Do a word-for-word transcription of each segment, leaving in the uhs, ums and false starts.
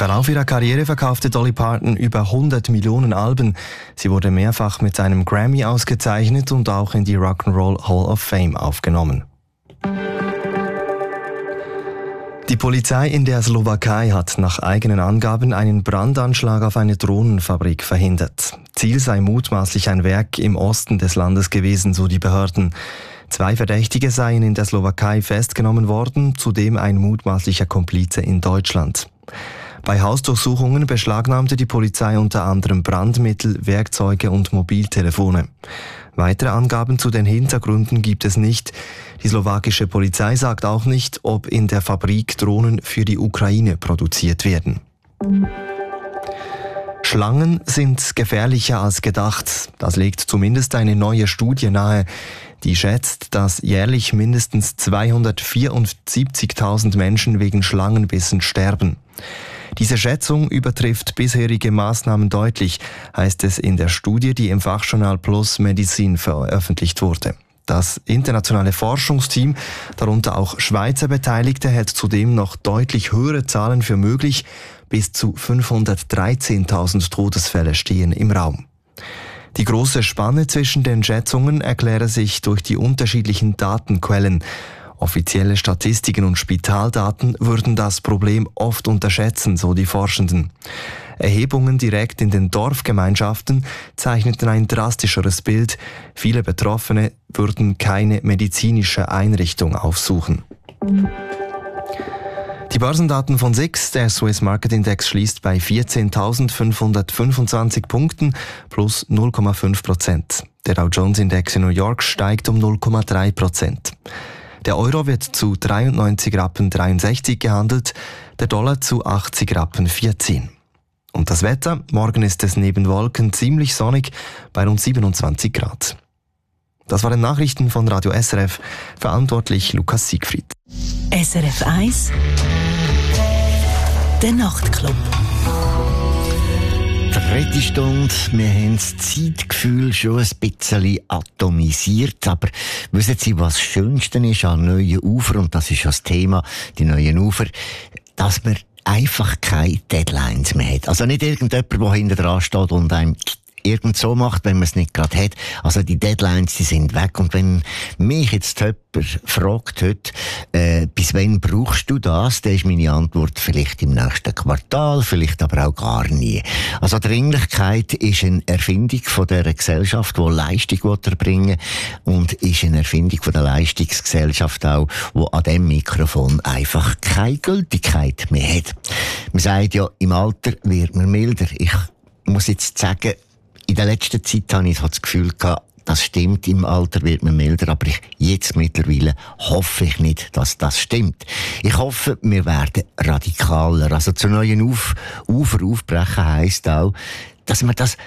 Verlauf ihrer Karriere verkaufte Dolly Parton über hundert Millionen Alben. Sie wurde mehrfach mit einem Grammy ausgezeichnet und auch in die Rock'n'Roll Hall of Fame aufgenommen. Die Polizei in der Slowakei hat nach eigenen Angaben einen Brandanschlag auf eine Drohnenfabrik verhindert. Ziel sei mutmaßlich ein Werk im Osten des Landes gewesen, so die Behörden. Zwei Verdächtige seien in der Slowakei festgenommen worden, zudem ein mutmaßlicher Komplize in Deutschland. Bei Hausdurchsuchungen beschlagnahmte die Polizei unter anderem Brandmittel, Werkzeuge und Mobiltelefone. Weitere Angaben zu den Hintergründen gibt es nicht. Die slowakische Polizei sagt auch nicht, ob in der Fabrik Drohnen für die Ukraine produziert werden. Schlangen sind gefährlicher als gedacht. Das legt zumindest eine neue Studie nahe. Die schätzt, dass jährlich mindestens zweihundertvierundsiebzigtausend Menschen wegen Schlangenbissen sterben. Diese Schätzung übertrifft bisherige Maßnahmen deutlich, heißt es in der Studie, die im Fachjournal Plus Medicine veröffentlicht wurde. Das internationale Forschungsteam, darunter auch Schweizer Beteiligte, hält zudem noch deutlich höhere Zahlen für möglich. Bis zu fünfhundertdreizehntausend Todesfälle stehen im Raum. Die große Spanne zwischen den Schätzungen erkläre sich durch die unterschiedlichen Datenquellen. Offizielle Statistiken und Spitaldaten würden das Problem oft unterschätzen, so die Forschenden. Erhebungen direkt in den Dorfgemeinschaften zeichneten ein drastischeres Bild. Viele Betroffene würden keine medizinische Einrichtung aufsuchen. Die Börsendaten von S I X, der Swiss Market Index, schließt bei vierzehntausendfünfhundertfünfundzwanzig Punkten plus null Komma fünf Prozent. Der Dow Jones Index in New York steigt um null Komma drei Prozent. Der Euro wird zu dreiundneunzig Rappen dreiundsechzig gehandelt, der Dollar zu achtzig Rappen vierzehn. Und das Wetter? Morgen ist es neben Wolken ziemlich sonnig bei rund siebenundzwanzig Grad. Das waren Nachrichten von Radio S R F, verantwortlich Lukas Siegfried. S R F eins, der Nachtclub. Dritte Stunde, wir haben das Zeitgefühl schon ein bisschen atomisiert, aber wissen Sie, was das Schönste ist an neuen Ufer, und das ist das Thema, die neuen Ufer, dass man einfach keine Deadlines mehr hat. Also nicht irgendjemand, der hinter dran steht und einem irgend so macht, wenn man es nicht gerade hat. Also die Deadlines, die sind weg. Und wenn mich jetzt jemand fragt heute, äh, bis wann brauchst du das, dann ist meine Antwort vielleicht im nächsten Quartal, vielleicht aber auch gar nie. Also Dringlichkeit ist eine Erfindung von dieser Gesellschaft, die Leistung erbringen will, und ist eine Erfindung von der Leistungsgesellschaft auch, die an diesem Mikrofon einfach keine Gültigkeit mehr hat. Man sagt ja, im Alter wird man milder. Ich muss jetzt sagen, in der letzten Zeit habe ich das Gefühl gehabt, das stimmt, im Alter wird man milder, aber ich, jetzt mittlerweile hoffe ich nicht, dass das stimmt. Ich hoffe, wir werden radikaler. Also zu neuen Auf, Ufer aufbrechen heisst auch, dass wir das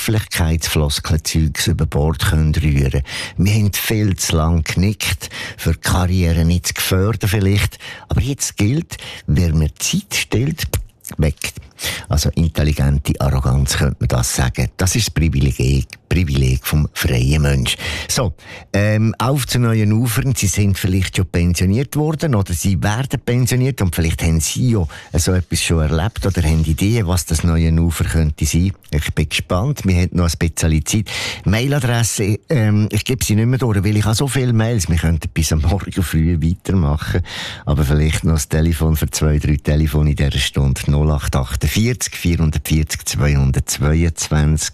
Höflichkeitsfloskelzeugs über Bord können rühren. Wir haben viel zu lang genickt, für die Karriere nicht zu gefördert vielleicht, aber jetzt gilt, wer mir Zeit stellt, weg. Also intelligente Arroganz könnte man das sagen. Das ist das Privileg, Privileg vom freien Mensch. So, ähm, auf zu neuen Ufern. Sie sind vielleicht schon pensioniert worden oder Sie werden pensioniert und vielleicht haben Sie ja so etwas schon erlebt oder haben Ideen, was das neue Ufer könnte sein. Ich bin gespannt. Wir haben noch ein bisschen Zeit. Mailadresse, ähm, ich gebe sie nicht mehr durch, weil ich habe so viele Mails. Wir könnten bis am Morgen früh weitermachen. Aber vielleicht noch das Telefon für zwei, drei Telefone in dieser Stunde. null acht achtundvierzig vierhundertvierzig zweihundertzweiundzwanzig.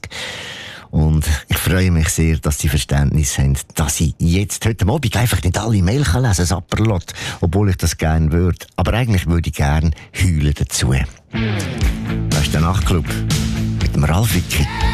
Und ich freue mich sehr, dass Sie Verständnis haben, dass ich jetzt heute Abend einfach nicht alle Mail lesen kann, Sapperlot, obwohl ich das gerne würde. Aber eigentlich würde ich gerne heulen dazu. Das ist der Nachtclub mit dem Ralf Wicki.